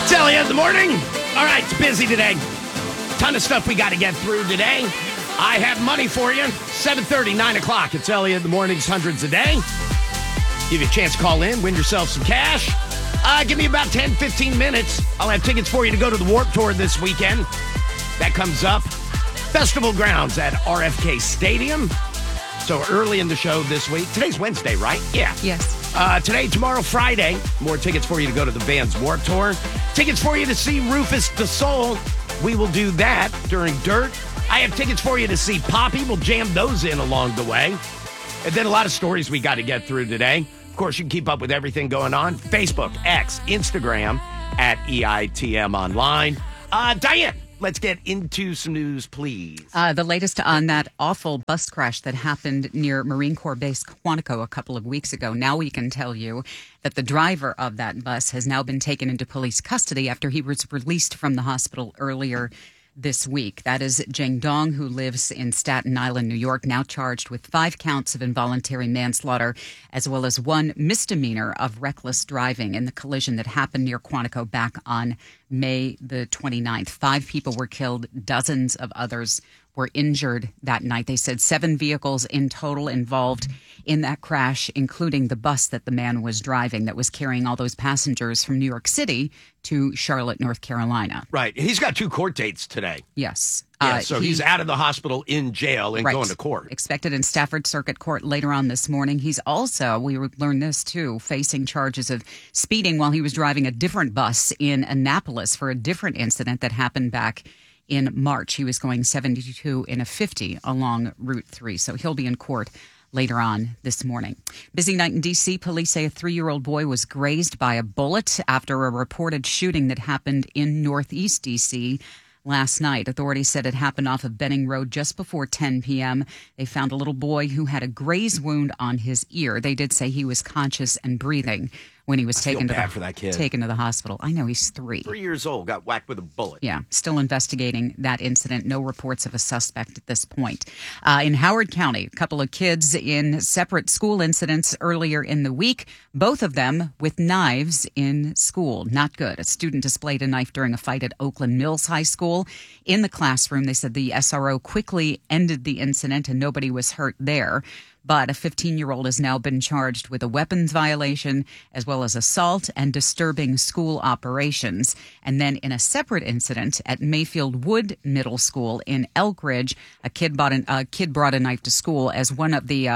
It's Elliot in the morning. All right, it's busy today. Ton of stuff we got to get through today. I have money for you. 7:30, 9 o'clock. It's Elliot in the mornings, hundreds a day. Give you a chance to call in, win yourself some cash. Give me about 10, 15 minutes. I'll have tickets for you to go to the Warped Tour this weekend. That comes up. Festival grounds at RFK Stadium. So early in the show this week. Today's Wednesday, right? Yeah. Yes. Today, tomorrow, Friday. More tickets for you to go to the band's Warped Tour. Tickets for you to see Rufus Du Sol. We will do that during Dirt. I have tickets for you to see Poppy. We'll jam those in along the way. And then a lot of stories we got to get through today. Of course, you can keep up with everything going on. Facebook, X, Instagram, at EITM Online. Diane, let's get into some news, please. The latest on that awful bus crash that happened near Marine Corps Base Quantico a couple of weeks ago. Now we can tell you that the driver of that bus has now been taken into police custody after he was released from the hospital earlier this week. That is Jeng Dong, who lives in Staten Island, New York, now charged with 5 counts of involuntary manslaughter, as well as 1 misdemeanor of reckless driving in the collision that happened near Quantico back on May the 29th. 5 people were killed. Dozens of others were injured that night. They said 7 vehicles in total involved in that crash, including the bus that the man was driving that was carrying all those passengers from New York City to Charlotte, North Carolina. Right. He's got 2 court dates today. Yes. Yeah, so he's out of the hospital in jail and going to court. Expected in Stafford Circuit Court later on this morning. He's also, we learned this too, facing charges of speeding while he was driving a different bus in Annapolis for a different incident that happened back in March. He was going 72 in a 50 along Route 3. So he'll be in court later on this morning. Busy night in D.C. Police say a 3-year-old boy was grazed by a bullet after a reported shooting that happened in Northeast D.C. last night. Authorities said it happened off of Benning Road just before 10 p.m. They found a little boy who had a graze wound on his ear. They did say he was conscious and breathing when he was taken to the hospital. I know, he's 3. 3 years old, got whacked with a bullet. Yeah, still investigating that incident. No reports of a suspect at this point. In Howard County, a couple of kids in separate school incidents earlier in the week, both of them with knives in school. Not good. A student displayed a knife during a fight at Oakland Mills High School. In the classroom, they said the SRO quickly ended the incident and nobody was hurt there. But a 15-year-old has now been charged with a weapons violation as well as assault and disturbing school operations. And then in a separate incident at Mayfield Wood Middle School in Elk Ridge, a kid brought a knife to school as one of the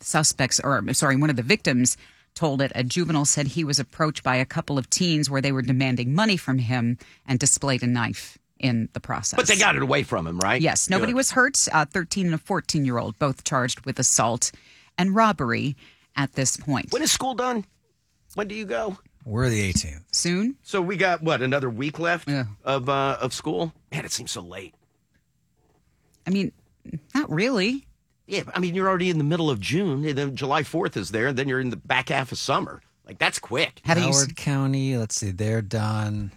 one of the victims told it. A juvenile said he was approached by a couple of teens where they were demanding money from him and displayed a knife in the process. But they got it away from him, right? Yes. Nobody was hurt. 13 and a 14-year-old, both charged with assault and robbery at this point. When is school done? When do you go? We're the 18th. Soon? So we got, another week left of school? Man, it seems so late. I mean, not really. Yeah, I mean, you're already in the middle of June, and then July 4th is there, and then you're in the back half of summer. Like, that's quick. Howard County, let's see, they're done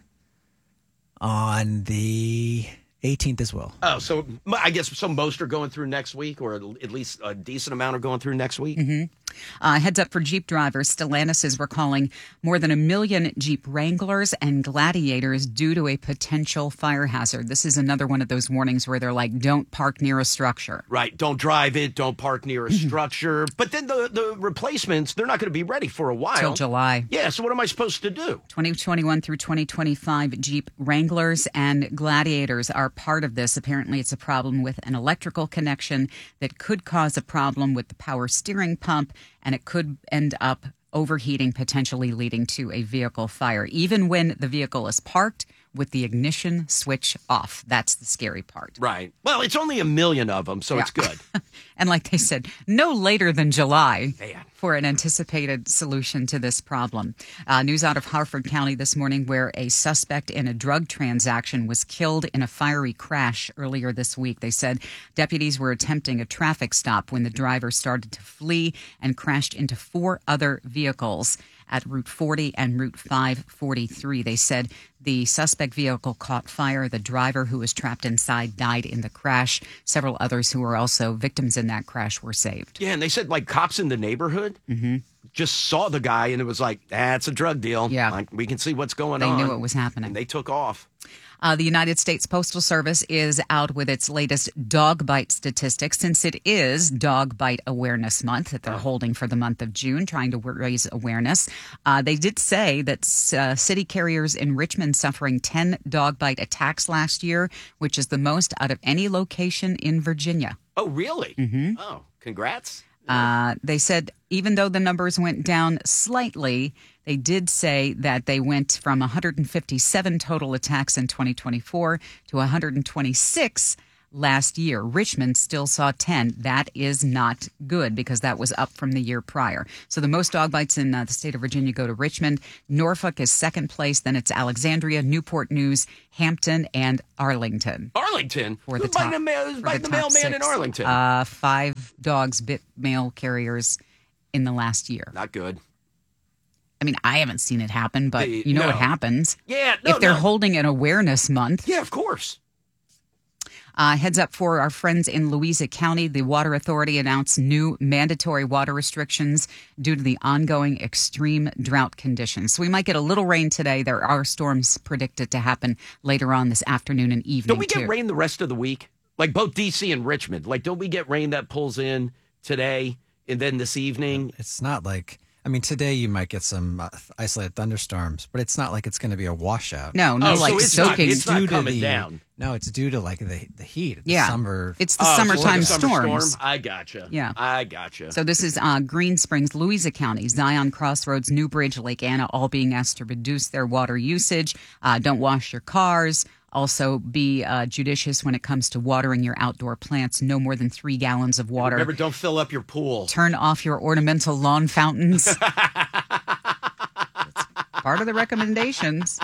on the 18th as well. Oh, so I guess most are going through next week, or at least a decent amount are going through next week? Mm-hmm. Heads up for Jeep drivers. Stellantis is recalling more than 1 million Jeep Wranglers and Gladiators due to a potential fire hazard. This is another one of those warnings where they're like, don't park near a structure. Right. Don't drive it. Don't park near a structure. But then the replacements, they're not going to be ready for a while. Till July. Yeah, so what am I supposed to do? 2021 through 2025 Jeep Wranglers and Gladiators are part of this. Apparently, it's a problem with an electrical connection that could cause a problem with the power steering pump, and it could end up overheating, potentially leading to a vehicle fire, even when the vehicle is parked with the ignition switch off. That's the scary part. Right. Well, it's only 1 million of them, so it's good. And like they said, no later than July Man. For an anticipated solution to this problem. News out of Harford County this morning where a suspect in a drug transaction was killed in a fiery crash earlier this week. They said deputies were attempting a traffic stop when the driver started to flee and crashed into 4 other vehicles at Route 40 and Route 543. They said the suspect vehicle caught fire. The driver who was trapped inside died in the crash. Several others who were also victims in that crash were saved. Yeah, and they said, like, cops in the neighborhood just saw the guy and it was like, that's a drug deal. Yeah. Like, we can see what's going They on. knew what was happening. And they took off. The United States Postal Service is out with its latest dog bite statistics since it is Dog Bite Awareness Month that they're holding for the month of June, trying to raise awareness. They did say that city carriers in Richmond suffering 10 dog bite attacks last year, which is the most out of any location in Virginia. Oh, really? Mm-hmm. Oh, congrats. They said even though the numbers went down slightly, they did say that they went from 157 total attacks in 2024 to 126 last year. Richmond still saw 10. That is not good because that was up from the year prior. So the most dog bites in the state of Virginia go to Richmond. Norfolk is second place. Then it's Alexandria, Newport News, Hampton, and Arlington. Arlington? For the Who's top, biting the mailman in Arlington? 5 dogs bit mail carriers in the last year. Not good. I mean, I haven't seen it happen, but you know no. what happens. Yeah, if they're holding an awareness month. Yeah, of course. Heads up for our friends in Louisa County. The Water Authority announced new mandatory water restrictions due to the ongoing extreme drought conditions. So we might get a little rain today. There are storms predicted to happen later on this afternoon and evening, Don't we get rain the rest of the week? Like both D.C. and Richmond. Like, don't we get rain that pulls in today and then this evening? It's not like, I mean, today you might get some isolated thunderstorms, but it's not like it's going to be a washout. No, like so it's soaking. It's not coming down. No, it's due to like the heat. The Yeah. summer. It's the summertime so like a summer storms. storm? I gotcha. Yeah. I gotcha. So this is Green Springs, Louisa County, Zion Crossroads, Newbridge, Lake Anna, all being asked to reduce their water usage. Don't wash your cars. Also, be judicious when it comes to watering your outdoor plants. No more than 3 gallons of water. Remember, don't fill up your pool. Turn off your ornamental lawn fountains. That's part of the recommendations.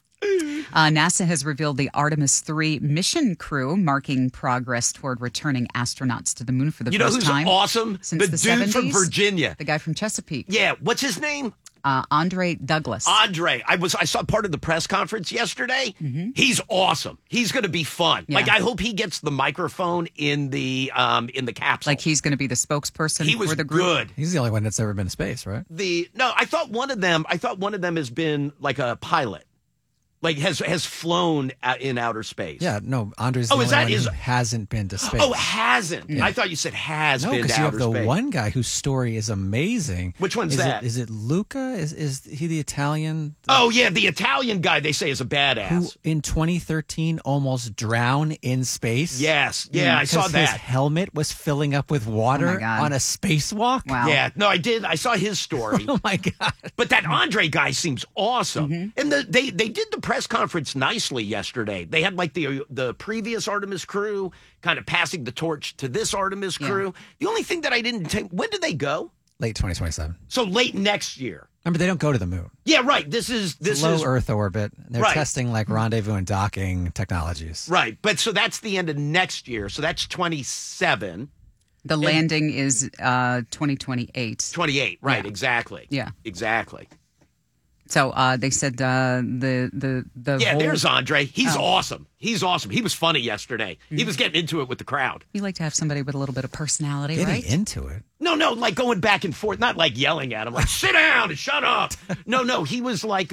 NASA has revealed the Artemis 3 mission crew, marking progress toward returning astronauts to the moon for the first time. You know who's awesome? Since the dude 70s? from Virginia. The guy from Chesapeake. Yeah, what's his name? Andre Douglas. Andre. I saw part of the press conference yesterday. Mm-hmm. He's awesome. He's going to be fun. Yeah. Like, I hope he gets the microphone in the capsule. Like he's going to be the spokesperson he was for the group. good. He's the only one that's ever been to space, right? I thought one of them has been like a pilot. Like has flown in outer space. Yeah, no, Andre's the only one who hasn't been to space. Oh, hasn't. Yeah. I thought you said has no, been to because you outer have the space. one guy whose story is amazing. Which one's that? Is it Luca? Is he the Italian? Oh, yeah, the Italian guy they say is a badass. Who in 2013 almost drowned in space? Yes. Yeah, I saw His that. helmet was filling up with water on a spacewalk? Wow. Yeah, no, I did. I saw his story. Oh, my God. But that Andre guy seems awesome. Mm-hmm. And they did the press conference nicely yesterday. They had like the previous Artemis crew kind of passing the torch to this Artemis crew. The only thing that I didn't take, when did they go? Late 2027. So late next year. Remember, they don't go to the moon. Yeah, right. This is Low Earth orbit. They're Right. testing like rendezvous and docking technologies. Right. But so that's the end of next year. So that's 27. The landing is 2028. 28. Right. Yeah. Exactly. Yeah. Exactly. So they said the Yeah, whole, there's Andre. He's awesome. He's awesome. He was funny yesterday. He was getting into it with the crowd. You like to have somebody with a little bit of personality, Getting right? into it. No, like going back and forth, not like yelling at him, like sit down and shut up. No, he was like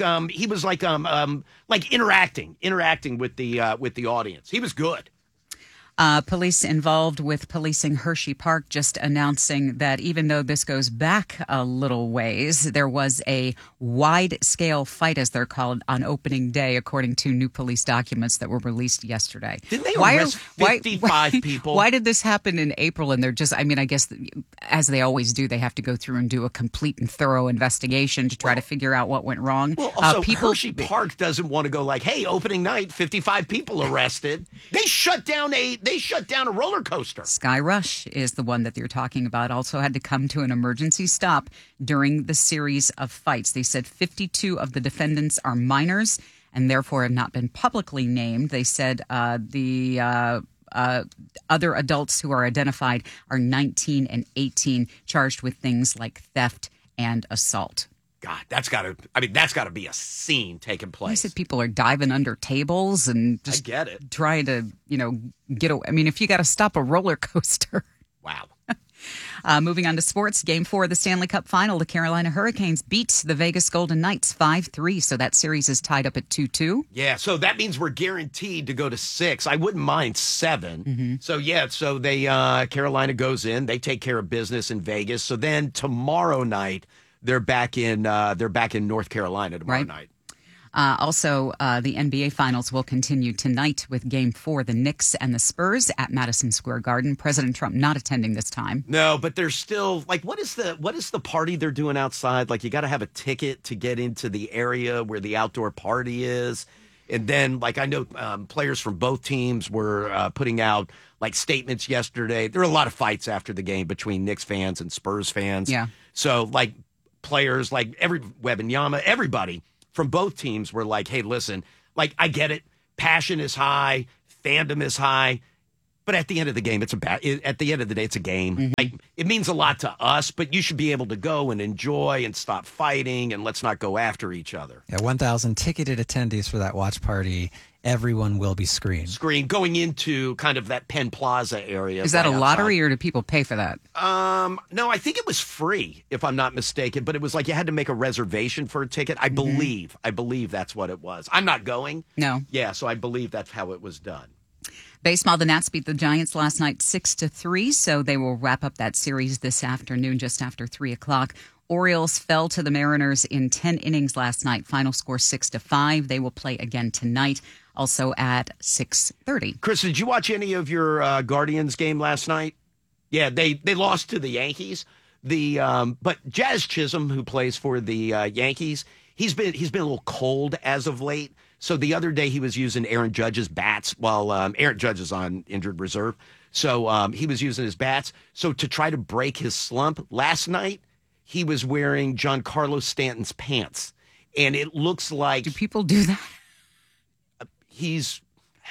interacting with the audience. He was good. Police involved with policing Hershey Park just announcing that even though this goes back a little ways, there was a wide-scale fight, as they're called, on opening day, according to new police documents that were released yesterday. Didn't they arrest 55 people? Why did this happen in April? And they're just, I mean, I guess, as they always do, they have to go through and do a complete and thorough investigation to try to figure out what went wrong. Well, also, Hershey Park doesn't want to go like, hey, opening night, 55 people arrested. They shut down a roller coaster. Sky Rush is the one that you're talking about. Also had to come to an emergency stop during the series of fights. They said 52 of the defendants are minors and therefore have not been publicly named. They said the other adults who are identified are 19 and 18, charged with things like theft and assault. God, that's got to be a scene taking place. I said people are diving under tables and just trying to, get away. I mean, if you got to stop a roller coaster. Wow. Moving on to sports, Game 4 of the Stanley Cup Final, the Carolina Hurricanes beat the Vegas Golden Knights 5-3, so that series is tied up at 2-2. Yeah, so that means we're guaranteed to go to 6. I wouldn't mind 7. So they Carolina goes in, they take care of business in Vegas. So then tomorrow night they're back in North Carolina tomorrow night. Also, the NBA Finals will continue tonight with Game 4, the Knicks and the Spurs at Madison Square Garden. President Trump not attending this time. No, but there's still, like, what is the party they're doing outside? Like, you got to have a ticket to get into the area where the outdoor party is. And then, like, I know players from both teams were putting out, like, statements yesterday. There were a lot of fights after the game between Knicks fans and Spurs fans. Yeah. So, like, players, like, Wembanyama, everybody from both teams were like, hey, listen, like, I get it. Passion is high. Fandom is high. But at the end of the game, at the end of the day, it's a game. Like, it means a lot to us, but you should be able to go and enjoy and stop fighting, and let's not go after each other. Yeah, 1,000 ticketed attendees for that watch party. Everyone will be screened. Going into kind of that Penn Plaza area. Is that right a lottery, or do people pay for that? No, I think it was free, if I'm not mistaken. But it was like you had to make a reservation for a ticket. I believe that's what it was. I'm not going. No. Yeah, so I believe that's how it was done. Baseball, the Nats beat the Giants last night 6-3, so they will wrap up that series this afternoon just after 3 o'clock. Orioles fell to the Mariners in 10 innings last night. Final score 6-5. They will play again tonight, also at 6:30. Chris, did you watch any of your Guardians game last night? Yeah, they lost to the Yankees. But Jazz Chisholm, who plays for the Yankees, he's been a little cold as of late. So the other day he was using Aaron Judge's bats while Aaron Judge is on injured reserve. So he was using his bats. So to try to break his slump last night, he was wearing Giancarlo Stanton's pants. And it looks like... Do people do that? He's...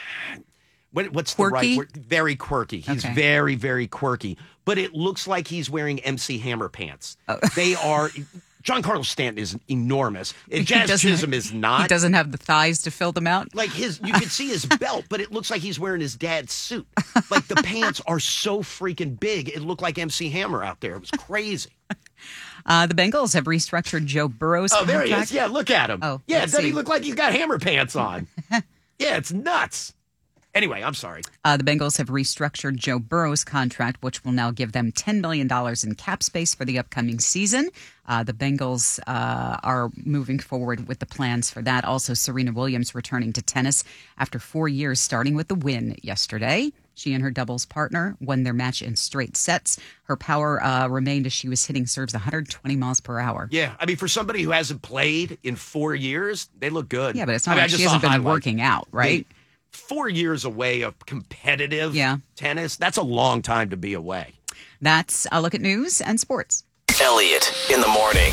What's quirky? The right word? Very quirky. He's very, very quirky. But it looks like he's wearing MC Hammer pants. They are... Giancarlo Stanton is enormous. Jazz Chisholm is not. He doesn't have the thighs to fill them out. Like you can see his belt, but it looks like he's wearing his dad's suit. Like the pants are so freaking big. It looked like MC Hammer out there. It was crazy. The Bengals have restructured Joe Burrow's contract. There he is. Yeah, look at him. Oh, yeah, doesn't he look like he's got Hammer pants on? Yeah, it's nuts. Anyway, I'm sorry. The Bengals have restructured Joe Burrow's contract, which will now give them $10 million in cap space for the upcoming season. The Bengals are moving forward with the plans for that. Also, Serena Williams returning to tennis after 4 years, starting with the win yesterday. She and her doubles partner won their match in straight sets. Her power remained as she was hitting serves 120 miles per hour. Yeah, I mean, for somebody who hasn't played in 4 years, they look good. Yeah, but it's not like she hasn't been working out, right? 4 years away of competitive tennis, that's a long time to be away. That's a look at news and sports. Elliot in the morning.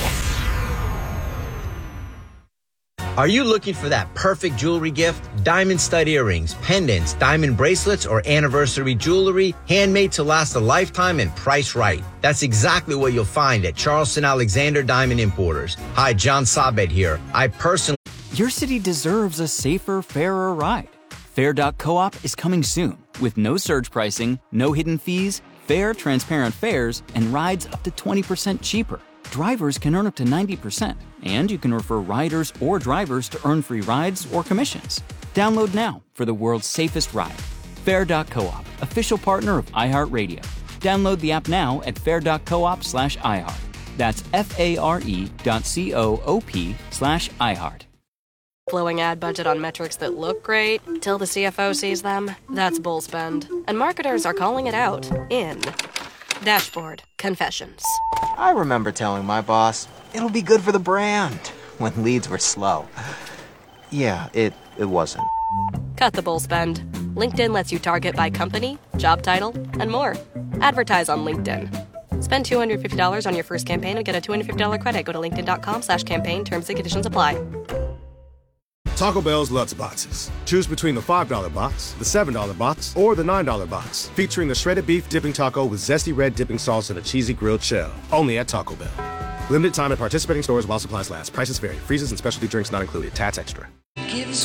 Are you looking for that perfect jewelry gift? Diamond stud earrings, pendants, diamond bracelets, or anniversary jewelry, handmade to last a lifetime and priced right. That's exactly what you'll find at Charleston Alexander Diamond Importers. Hi, John Sabet here. Your city deserves a safer, fairer ride. Fair.coop is coming soon with no surge pricing, no hidden fees, fair, transparent fares, and rides up to 20% cheaper. Drivers can earn up to 90%, and you can refer riders or drivers to earn free rides or commissions. Download now for the world's safest ride. Fair.coop, official partner of iHeartRadio. Download the app now at fair.coop/iHeart. That's FARE.coop/iHeart. Flowing ad budget on metrics that look great till the CFO sees them. That's bull spend. And marketers are calling it out in Dashboard Confessions. I remember telling my boss, it'll be good for the brand, when leads were slow. Yeah, it wasn't. Cut the bull spend. LinkedIn lets you target by company, job title, and more. Advertise on LinkedIn. Spend $250 on your first campaign and get a $250 credit. Go to linkedin.com/campaign. Terms and conditions apply. Taco Bell's Lutz Boxes. Choose between the $5 box, the $7 box, or the $9 box. Featuring a shredded beef dipping taco with zesty red dipping sauce and a cheesy grilled shell. Only at Taco Bell. Limited time at participating stores while supplies last. Prices vary. Freezes and specialty drinks not included. Tats extra. Gives